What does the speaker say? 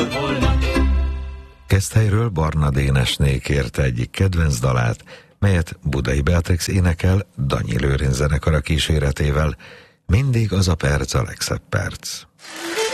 akkor volna. Keszthelyről Barna Dénesné kérte egyik kedvenc dalát, melyet Budai Beatrix énekel Danyi Lőrinc zenekara kíséretével. Mindig az a perc a legszebb perc.